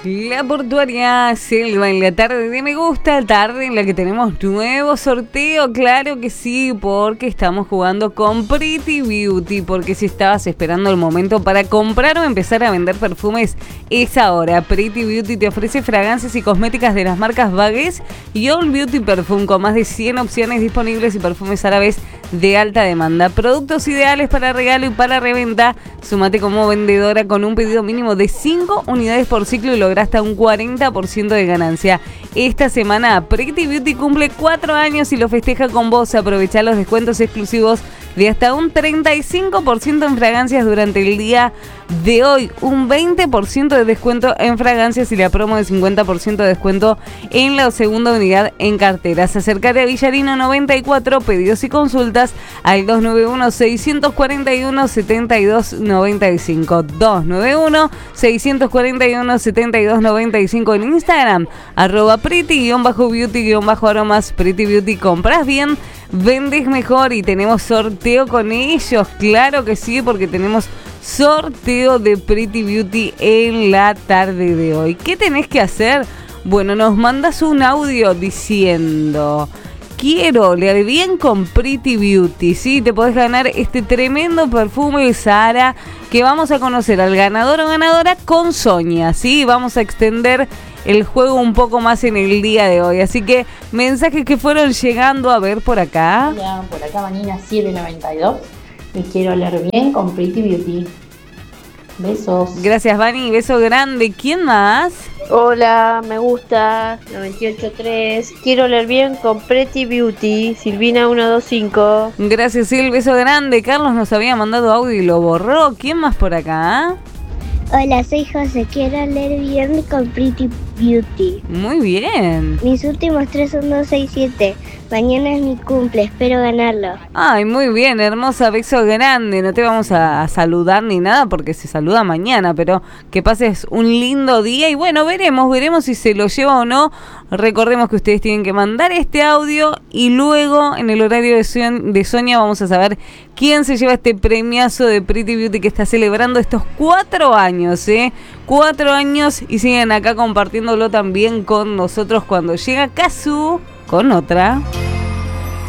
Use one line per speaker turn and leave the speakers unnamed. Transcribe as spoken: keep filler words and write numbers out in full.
La portuaria Selva en la tarde de Me Gusta, tarde en la que tenemos nuevo sorteo, claro que sí, porque estamos jugando con Pretty Beauty, porque si estabas esperando el momento para comprar o empezar a vender perfumes, es ahora. Pretty Beauty te ofrece fragancias y cosméticas de las marcas Vagues y All Beauty Perfume, con más de cien opciones disponibles y perfumes árabes de alta demanda. Productos ideales para regalo y para reventa. Súmate como vendedora con un pedido mínimo de cinco unidades por ciclo y logra hasta un cuarenta por ciento de ganancia. Esta semana Pretty Beauty cumple cuatro años y lo festeja con vos. Aprovecha los descuentos exclusivos de hasta un treinta y cinco por ciento en fragancias durante el día de hoy, un veinte por ciento de descuento en fragancias y la promo de cincuenta por ciento de descuento en la segunda unidad en carteras. Acércate a Villarino noventa y cuatro, pedidos y consultas al dos nueve uno, seis cuatro uno, siete dos nueve cinco, dos nueve uno, seis cuatro uno, siete dos nueve cinco, en Instagram, arroba pretty-beauty-aromas. Pretty Beauty, compras bien, vendes mejor y tenemos sorteo con ellos, claro que sí, porque tenemos sorteo de Pretty Beauty en la tarde de hoy. ¿Qué tenés que hacer? Bueno, nos mandas un audio diciendo: quiero oler bien con Pretty Beauty, ¿sí? Te podés ganar este tremendo perfume de Sara, que vamos a conocer al ganador o ganadora con Sonia, ¿sí? Vamos a extender el juego un poco más en el día de hoy, así que mensajes que fueron llegando a ver por acá.
Hola, por acá Vanina siete noventa y dos. Me quiero oler bien con Pretty Beauty. Besos.
Gracias, Vani, beso grande. ¿Quién más?
Hola, me gusta noventa y ocho tres. Quiero oler bien con Pretty Beauty. Silvina ciento veinticinco.
Gracias, Sil, beso grande. Carlos nos había mandado audio y lo borró. ¿Quién más por acá?
Hola, soy José. Quiero oler bien con Pretty Beauty.
Muy bien.
Mis últimos tres son dos seis siete. Mañana es mi cumple, espero ganarlo.
Ay, muy bien, hermosa, beso grande. No te vamos a, a saludar ni nada porque se saluda mañana, pero que pases un lindo día y bueno, veremos, veremos si se lo lleva o no. Recordemos que ustedes tienen que mandar este audio y luego en el horario de, Son- de Sonia vamos a saber quién se lleva este premiazo de Pretty Beauty que está celebrando estos cuatro años, ¿eh? Cuatro años y siguen acá compartiéndolo también con nosotros cuando llega Kazu con otra.